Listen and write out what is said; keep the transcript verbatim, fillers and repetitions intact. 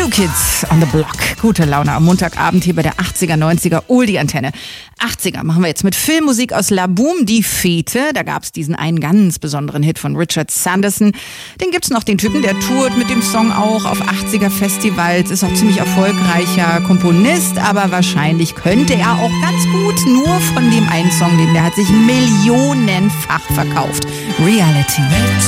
Kids on the Block. Gute Laune am Montagabend hier bei der achtziger, neunziger Oldie-Antenne. achtziger machen wir jetzt mit Filmmusik aus La Boom, die Fete. Da gab's diesen einen ganz besonderen Hit von Richard Sanderson. Den gibt's noch, den Typen, der tourt mit dem Song auch auf achtziger-Festivals. Ist auch ziemlich erfolgreicher Komponist, aber wahrscheinlich könnte er auch ganz gut nur von dem einen Song leben. Der hat sich millionenfach verkauft. Reality.